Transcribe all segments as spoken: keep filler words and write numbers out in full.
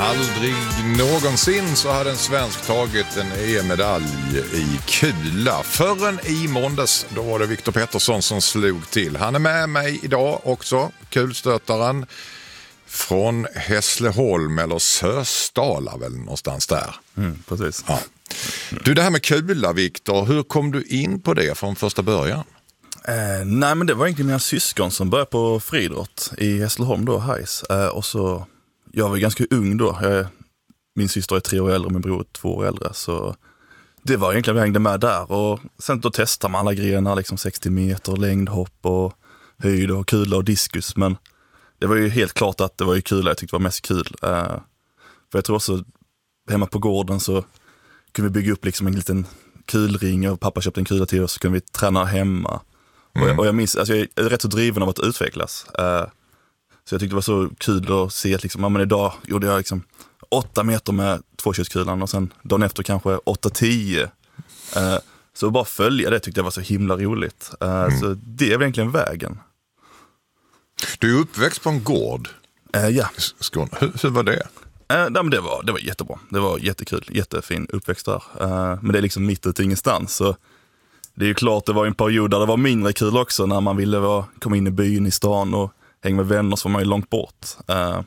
Aldrig någonsin så hade en svensk tagit en E M-medalj i kula. Förrän i måndags, då var det Viktor Pettersson som slog till. Han är med mig idag också, kulstötaren från Hässleholm eller Sösdala väl någonstans där. Mm, precis. Ja. Du, det här med kula, Viktor, hur kom du in på det från första början? Eh, nej, men det var egentligen mina syskon som började på friidrott i Hässleholm då, Hajs. Eh, och så, jag var ganska ung då. Jag, min syster är tre år äldre och min bror är två år äldre. Så det var egentligen, vi hängde med där. Och sen då testade man alla grenar, liksom sextio meter, längdhopp och höjd och kula och diskus. Men det var ju helt klart att det var ju kul, jag tyckte det var mest kul. Eh, för jag tror också, hemma på gården så kunde vi bygga upp liksom en liten kulring och pappa köpte en kula till oss så kunde vi träna hemma. Mm. Och, jag, och jag minns, alltså jag är rätt så driven av att utvecklas. Uh, så jag tyckte det var så kul att se att liksom, ja, men idag gjorde jag liksom åtta meter med tvåkörskulan och sen dagen efter kanske åtta tio. Uh, så bara följa det tyckte jag var så himla roligt. Uh, mm. Så det är väl egentligen vägen. Du är uppväxt på en gård. Uh, ja. Skåne. Hur, hur var det? Uh, nej, men det, var, det var jättebra. Det var jättekul. Jättefin uppväxt där. Uh, men det är liksom mitt ute ingenstans. Så det är ju klart, det var en period där det var mindre kul också när man ville vara, komma in i byn i stan och hänga med vänner så var man ju långt bort. Uh,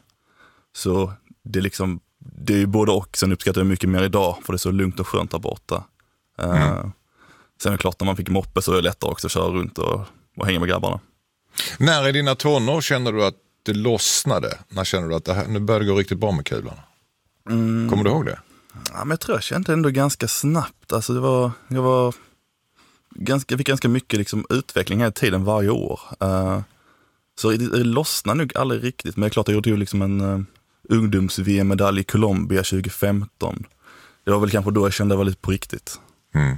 så det är liksom, det är ju både och, sen uppskattar jag mycket mer idag för det är så lugnt och skönt där borta. Uh, mm. Sen är det klart, när man fick moppe så är det lättare också att köra runt och, och hänga med grabbarna. När i dina tonår känner du att det lossnade? När känner du att det här, nu börjar det gå riktigt bra med kulan? Mm. Kommer du ihåg det? Ja, men jag tror jag kände ändå ganska snabbt. Alltså det var, jag var ganska, jag fick ganska mycket liksom utveckling här tiden varje år. Uh, så det, det lossnade nog aldrig riktigt. Men det är klart, jag gjorde ju liksom en uh, ungdoms-V M-medalj i Colombia tjugo femton. Det var väl kanske då jag kände det var lite på riktigt. Mm.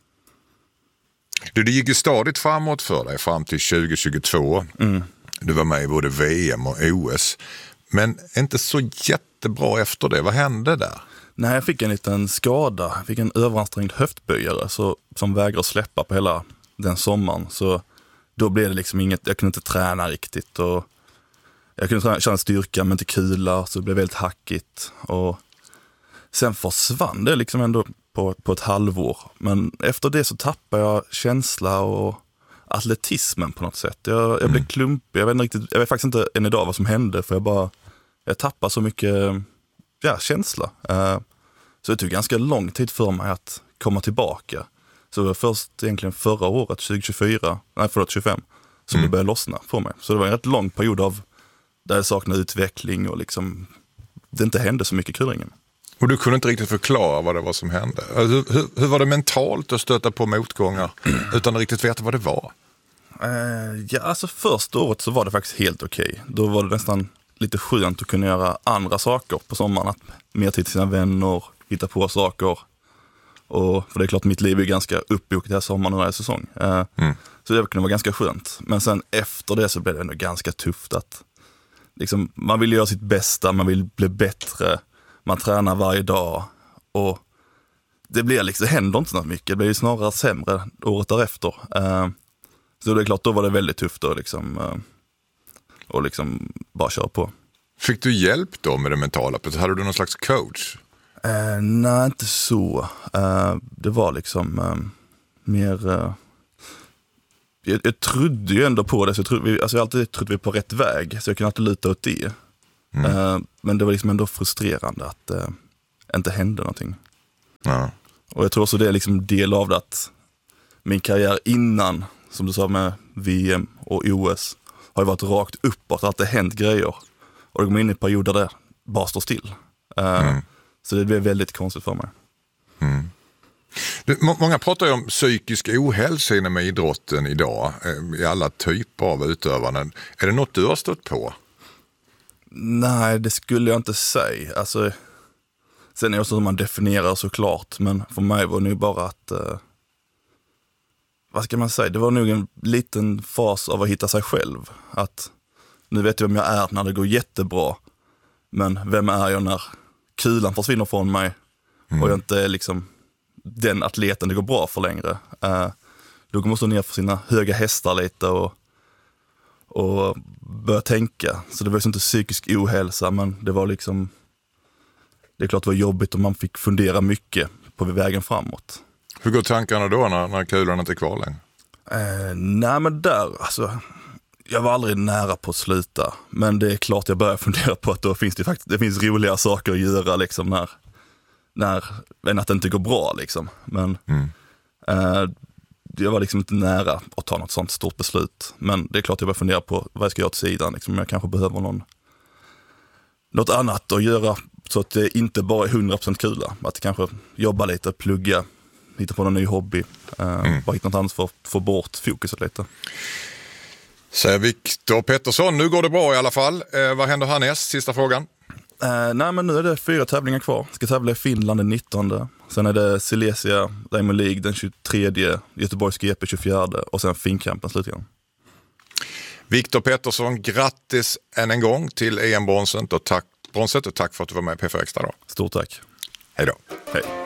Du, det gick ju stadigt framåt för dig fram till tjugo tjugotvå. Mm. Du var med i både V M och O S. Men inte så jättebra efter det. Vad hände där? Nej, jag fick en liten skada. Jag fick en överansträngd höftböjare så, som vägrade släppa på hela den sommaren. Så då blev det liksom inget, jag kunde inte träna riktigt. Och jag kunde träna, känna styrka men inte kula, så det blev väldigt hackigt. Och sen försvann det liksom ändå på, på ett halvår. Men efter det så tappade jag känsla och atletismen på något sätt. Jag, jag blev mm. klumpig. Jag vet, inte riktigt, jag vet faktiskt inte än idag vad som hände, för jag bara jag tappade så mycket ja, känsla. Uh, så det tog ganska lång tid för mig att komma tillbaka. Så det var först egentligen förra året, tjugo tjugofyra, nej förlåt tjugofem, som mm. det började lossna för mig. Så det var en rätt lång period av där jag saknade utveckling och liksom det inte hände så mycket i kulringen. Och du kunde inte riktigt förklara vad det var som hände. Hur, hur, hur var det mentalt att stöta på motgångar utan att riktigt veta vad det var? Uh, ja, alltså första året så var det faktiskt helt okej. Okay. Då var det nästan lite skönt att kunna göra andra saker på sommaren. Att mer tid till sina vänner, hitta på saker. Och, för det är klart, mitt liv är ganska uppbokat här sommaren och den här säsong. Uh, mm. Så det kunde vara ganska skönt. Men sen efter det så blev det ändå ganska tufft. Att, liksom, man vill göra sitt bästa, man vill bli bättre. Man tränar varje dag. Och det, blir liksom, det händer inte så mycket. Det blir ju snarare sämre året därefter. Uh, så det är klart, då var det väldigt tufft då liksom... Uh, och liksom bara köra på. Fick du hjälp då med det mentala? Hade du någon slags coach? Uh, nej, inte så. Uh, det var liksom uh, mer... Uh, jag, jag trodde ju ändå på det. Så jag, trodde vi, alltså jag alltid trodde vi på rätt väg. Så jag kunde alltid luta åt det. Mm. Uh, men det var liksom ändå frustrerande att det uh, inte hände någonting. Ja. Och jag tror också det är liksom del av det att min karriär innan, som du sa med V M och O S, har ju varit rakt uppåt, att det hänt grejer. Och det går in i perioder där det bara står still. Uh, mm. Så det blev väldigt konstigt för mig. Mm. Du, må- många pratar ju om psykisk ohälsa inom idrotten idag, eh, i alla typer av utövanden. Är det något du har stött på? Nej, det skulle jag inte säga. Alltså, sen är det också hur man definierar såklart, men för mig var det nu bara att... Uh, vad ska man säga? Det var nog en liten fas av att hitta sig själv. Att nu vet jag vem jag är när det går jättebra. Men vem är jag när kulan försvinner från mig mm. och jag inte är liksom den atleten det går bra för längre. Uh, då måste man ner för sina höga hästar lite och, och börja tänka. Så det var ju inte psykisk ohälsa, men det var liksom det är klart det var jobbigt och man fick fundera mycket på vägen framåt. Hur går tankarna då när, när kulan inte är kvar längre? Eh, nej men där, alltså, jag var aldrig nära på att sluta. Men det är klart jag börjar fundera på att då finns det faktiskt, det finns roliga saker att göra liksom när, när än att det inte går bra liksom. Men mm. eh, jag var liksom inte nära att ta något sånt stort beslut. Men det är klart jag börjar fundera på vad jag ska göra åt sidan. Liksom. Jag kanske behöver någon, något annat att göra så att det inte bara är hundra procent kula. Att kanske jobba lite, plugga, hitta på någon ny hobby. Eh, mm. Bara hitta något annat för att få bort fokuset lite. Säger Viktor Pettersson, nu går det bra i alla fall. Eh, vad händer härnäst? Sista frågan. Eh, nej men nu är det fyra tävlingar kvar. Ska tävla i Finland den nittonde. Sen är det Silesia Diamond League den tjugotredje. Göteborgs G P tjugofjärde. Och sen Finnkampen slutligen. Viktor Pettersson, grattis än en gång till E M-bronset och tack, bronset och tack för att du var med i P fyra Extra då. Stort tack. Hej då. Hej.